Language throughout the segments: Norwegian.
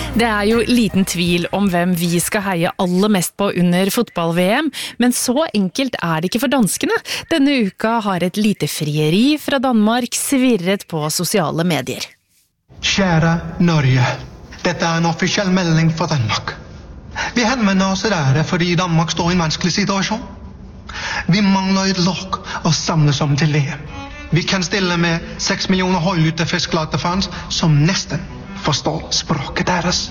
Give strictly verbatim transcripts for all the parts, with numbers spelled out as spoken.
Det er jo liten tvil om hvem vi skal heie aller mest på under fotball-V M, men så enkelt er det ikke for danskene. Denne uka har et lite frieri fra Danmark svirret på sosiale medier. Kjære Norge, dette er en offisiell melding for Danmark. Vi henvender oss der fordi Danmark står i en vanskelig situasjon. Vi mangler et lag å samles om til V M. Vi kan stille med seks millioner høylytte fisklate fans som nesten forstår språket deres.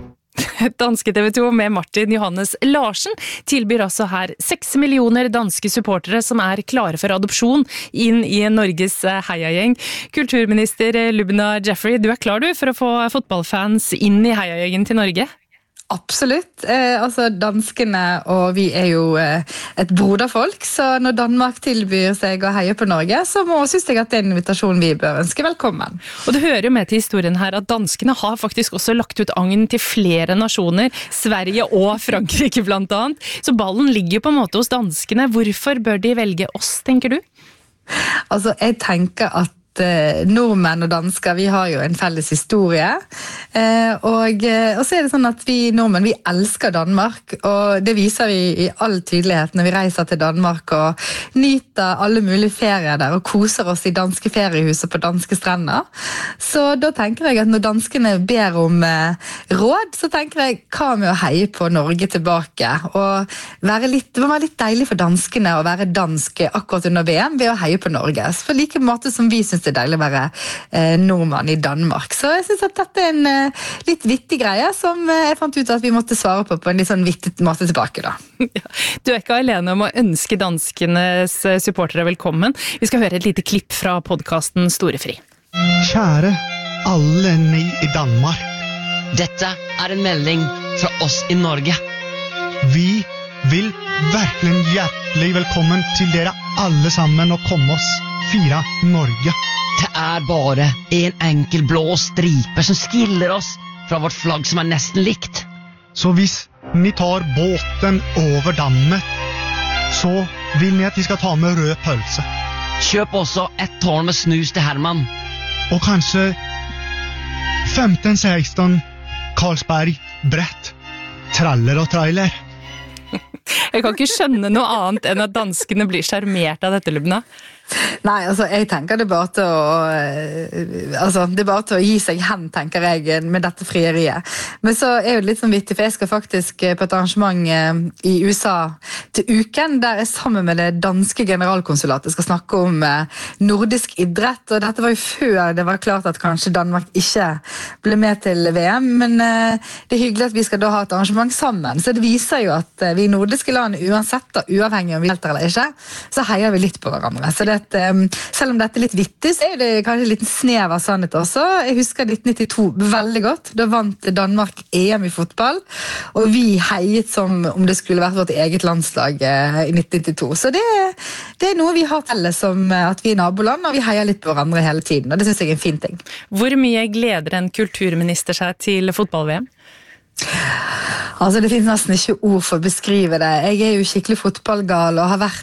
Danske T V to med Martin Johannes Larsen tilbyr altså her seks millioner danske supportere som er klare for adopsjon inn i Norges heiagjeng. Kulturminister Lubna Jeffrey, du er klar du for å få fotballfans inn i heiagjengen til Norge? Absolutt. Eh, altså danskene og vi er jo eh, et broderfolk, så når Danmark tilbyr seg å heie på Norge, så må, synes jeg at det er en invitasjon vi bør ønske velkommen. Og det hører jo med til historien her at danskene har faktisk også lagt ut agn til flere nasjoner, Sverige og Frankrike blant annet. Så ballen ligger jo på en måte hos danskene. Hvorfor bør de velge oss, tenker du? Altså, jeg tenker at nordmenn og dansker, vi har jo en felles historie, og, og så er det sånn at vi nordmenn, vi elsker Danmark, og det viser vi i all tydelighet når vi reiser til Danmark og nyter alle mulige ferier der og koser oss i danske feriehuset på danske strender. Så da tenker jeg at når danskene ber om råd, så tenker jeg hva med å heie på Norge tilbake, og være litt, det må være litt deilig for danskene å være dansk akkurat under V M ved å heie på Norge, for like måte som vi synes det er deilig å være eh, nordmann i Danmark. Så jeg synes at dette er en eh, litt vittig greie som eh, jeg fant ut at vi måtte svare på på en litt sånn vittig måte tilbake da. Ja, du er ikke alene om å ønske danskenes supportere velkommen. Vi skal høre et lite klipp fra podcasten Storefri. Kjære alle ni i Danmark. Dette er en melding fra oss i Norge. Vi vil virkelig hjertelig velkommen til dere alle sammen og komme oss fire Norge. Det er bare en enkel blå stripe som skiller oss fra vårt flagg som er nesten likt. Så hvis ni tar båten over dammet, så vil ni at vi skal ta med rød pølse. Kjøp også et tårn med snus til Herman. Og kanskje femten seksten Carlsberg brett, traller og trailer. Jeg kan ikke skjønne noe annet enn at danskene blir charmert av dette, Lubna. Nei, altså jeg tenker det bare til å altså det er bare til å gi seg hen, tenker jeg, med dette frieriet. Men så er det litt sånn vittig, for jeg skal faktisk på et arrangement i U S A til uken, der jeg sammen med det danske generalkonsulatet skal snakke om nordisk idrett, og dette var jo før det var klart at kanskje Danmark ikke ble med til V M, men det er hyggelig at vi skal da ha et arrangement sammen, så det viser jo at vi i nordiske land, uansett da, uavhengig om vi deltar eller ikke, så heier vi litt på hverandre. Så det at, um, selv om dette er litt vittig, så er det kanskje en liten snev av sannhet også. Jeg husker nitten nittito veldig godt. Da vant Danmark E M i fotball, og vi heiet som om det skulle vært vårt eget landslag uh, i nitten nittito. Så det, det er noe vi har felles som uh, at vi er naboland, og vi heier litt på hverandre hele tiden, og det synes jeg er en fin ting. Hvor mye gleder en kulturminister seg til fotball-V M? Altså, det finnes nesten ikke ord for å beskrive det. Jeg er jo skikkelig fotballgal og har vært